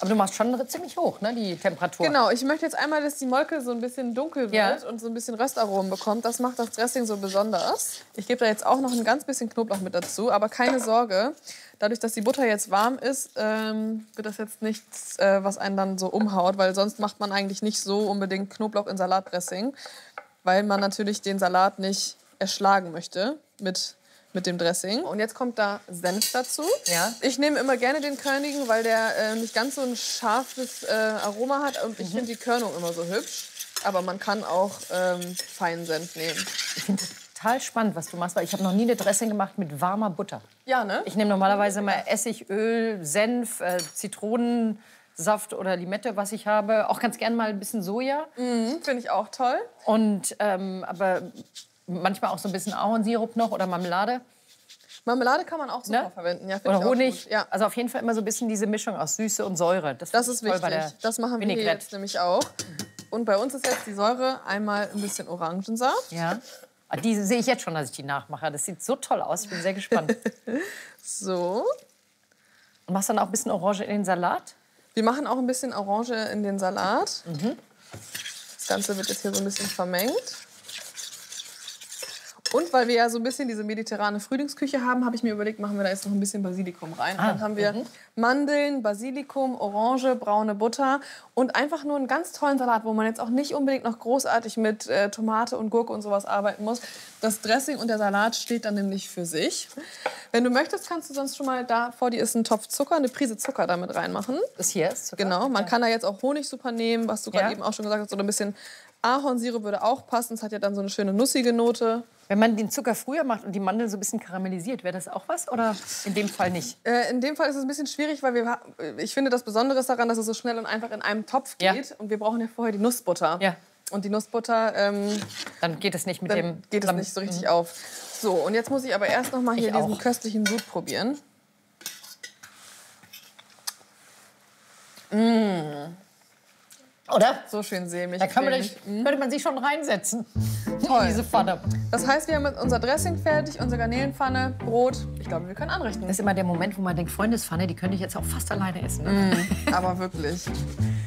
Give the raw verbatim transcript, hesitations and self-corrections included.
Aber du machst schon ziemlich hoch, ne, die Temperatur. Genau, ich möchte jetzt einmal, dass die Molke so ein bisschen dunkel wird Ja. und so ein bisschen Röstaromen bekommt. Das macht das Dressing so besonders. Ich gebe da jetzt auch noch ein ganz bisschen Knoblauch mit dazu, aber keine Sorge. Dadurch, dass die Butter jetzt warm ist, ähm, wird das jetzt nichts, äh, was einen dann so umhaut, weil sonst macht man eigentlich nicht so unbedingt Knoblauch in Salatdressing, weil man natürlich den Salat nicht erschlagen möchte mit, mit dem Dressing. Und jetzt kommt da Senf dazu. Ja. Ich nehme immer gerne den körnigen, weil der äh, nicht ganz so ein scharfes äh, Aroma hat und ich Mhm. finde die Körnung immer so hübsch. Aber man kann auch ähm, feinen Senf nehmen. Ich finde total spannend, was du machst, weil ich habe noch nie eine Dressing gemacht mit warmer Butter. Ja, ne? Ich nehme normalerweise immer Essig, Öl, Senf, äh, Zitronensaft oder Limette, was ich habe. Auch ganz gern mal ein bisschen Soja. Mhm, finde ich auch toll. Und ähm, aber manchmal auch so ein bisschen Ahornsirup noch oder Marmelade. Marmelade kann man auch super Ne? verwenden. Ja, finde Oder ich auch Honig. gut. Ja. Also auf jeden Fall immer so ein bisschen diese Mischung aus Süße und Säure. Das finde ist ich toll bei wichtig. der Das machen wir hier Vinaigrette. jetzt nämlich auch. Und bei uns ist jetzt die Säure einmal ein bisschen Orangensaft. Ja. Ah, die sehe ich jetzt schon, dass ich die nachmache. Das sieht so toll aus. Ich bin sehr gespannt. So. Und machst dann auch ein bisschen Orange in den Salat? Wir machen auch ein bisschen Orange in den Salat. Mhm. Das Ganze wird jetzt hier so ein bisschen vermengt. Und weil wir ja so ein bisschen diese mediterrane Frühlingsküche haben, habe ich mir überlegt, machen wir da jetzt noch ein bisschen Basilikum rein. Ah, Dann haben wir mhm. Mandeln, Basilikum, Orange, braune Butter und einfach nur einen ganz tollen Salat, wo man jetzt auch nicht unbedingt noch großartig mit äh, Tomate und Gurke und sowas arbeiten muss. Das Dressing und der Salat steht dann nämlich für sich. Wenn du möchtest, kannst du sonst schon mal, da vor dir ist ein Topf Zucker, eine Prise Zucker damit reinmachen. Das hier ist Zucker? Genau, man kann da jetzt auch Honig super nehmen, was du gerade Ja. eben auch schon gesagt hast, oder ein bisschen Ahornsirup würde auch passen. Es hat ja dann so eine schöne nussige Note. Wenn man den Zucker früher macht und die Mandeln so ein bisschen karamellisiert, wäre das auch was? Oder in dem Fall nicht? Äh, in dem Fall ist es ein bisschen schwierig, weil wir, ich finde, das Besondere ist daran, dass es so schnell und einfach in einem Topf Ja. geht. Und wir brauchen ja vorher die Nussbutter. Ja. Und die Nussbutter, ähm, Dann geht es nicht mit dann dem... geht es nicht so richtig auf. So, und jetzt muss ich aber erst noch mal hier Ich diesen auch. köstlichen Sud probieren. Mmh, Oder? so schön sämig. Da kann man cremig. sich, könnte man sich schon reinsetzen. Toll. In diese Pfanne. Das heißt, wir haben jetzt unser Dressing fertig, unsere Garnelenpfanne, Brot. Ich glaube, wir können anrichten. Das ist immer der Moment, wo man denkt, Freundespfanne, die könnte ich jetzt auch fast alleine essen. Ne? Aber wirklich.